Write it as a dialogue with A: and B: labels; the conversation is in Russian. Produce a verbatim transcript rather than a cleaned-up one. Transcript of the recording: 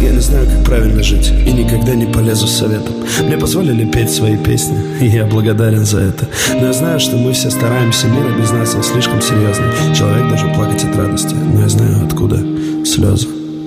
A: Я не знаю, как правильно жить, и никогда не полезу с советом. Мне позволили петь свои песни, и я благодарен за это. Но я знаю, что мы все стараемся, мир без нас он слишком серьезный. Человек должен плакать от радости, но я знаю, откуда слезы.